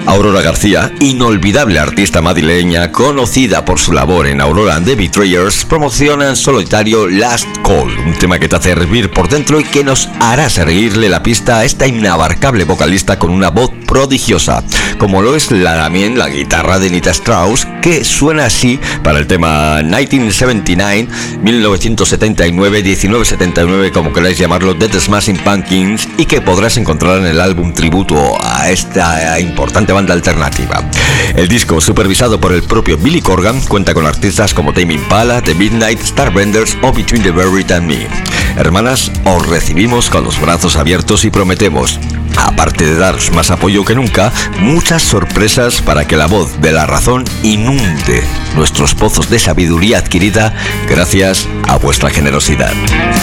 Aurora García, inolvidable artista madrileña conocida por su labor en Aurora and the Betrayers, promociona en solitario Last Call, un tema que te hace hervir por dentro y que nos hará seguirle la pista a esta inabarcable vocalista con una voz prodigiosa, como lo es también la guitarra de Nita Strauss, que suena así para el tema 1979, 1979, 1979, como queráis llamarlo, de The Smashing Pumpkins, y que podrás encontrar en el álbum tributo a esta importante banda alternativa. El disco, supervisado por el propio Billy Corgan, cuenta con artistas como Tame Impala, The Midnight, Starbenders o Between the Buried and Me. Hermanas, os recibimos con los brazos abiertos y prometemos, aparte de daros más apoyo que nunca, muchas sorpresas para que la voz de la razón inunde nuestros pozos de sabiduría adquirida gracias a vuestra generosidad.